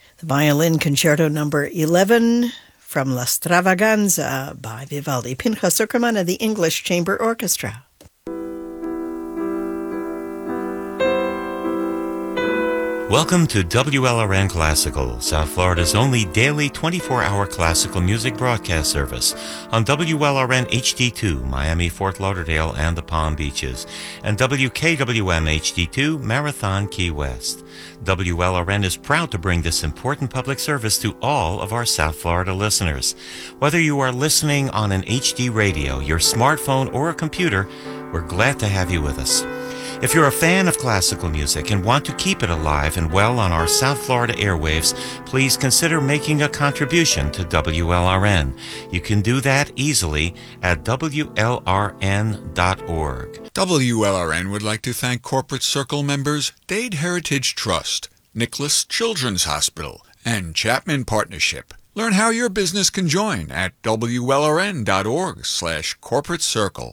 The Violin Concerto Number 11 from La Stravaganza by Vivaldi, Pinchas Zukerman of the English Chamber Orchestra. Welcome to WLRN Classical, South Florida's only daily 24-hour classical music broadcast service on WLRN HD2, Miami, Fort Lauderdale, and the Palm Beaches, and WKWM HD2, Marathon, Key West. WLRN is proud to bring this important public service to all of our South Florida listeners. Whether you are listening on an HD radio, your smartphone, or a computer, we're glad to have you with us. If you're a fan of classical music and want to keep it alive and well on our South Florida airwaves, please consider making a contribution to WLRN. You can do that easily at WLRN.org. WLRN would like to thank Corporate Circle members Dade Heritage Trust, Nicholas Children's Hospital, and Chapman Partnership. Learn how your business can join at WLRN.org/corporate circle.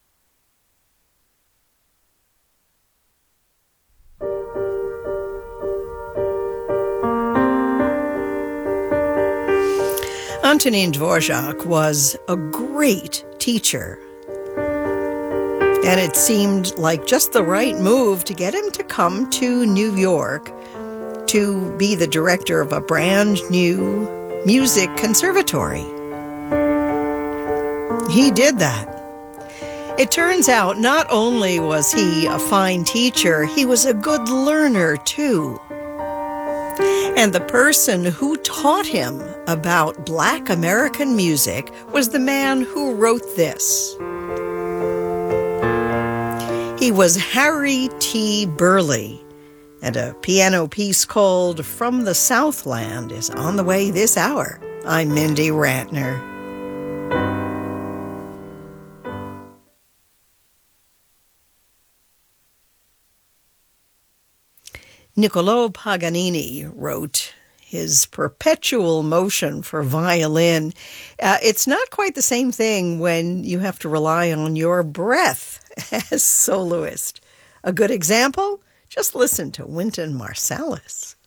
Antonin Dvorak was a great teacher, and it seemed like just the right move to get him to come to New York to be the director of a brand new music conservatory. He did that. It turns out not only was he a fine teacher, he was a good learner too. And the person who taught him about Black American music was the man who wrote this. He was Harry T. Burleigh, and a piano piece called From the Southland is on the way this hour. I'm Mindy Rantner. Niccolò Paganini wrote his Perpetual Motion for violin. It's not quite the same thing when you have to rely on your breath as soloist. A good example? Just listen to Wynton Marsalis.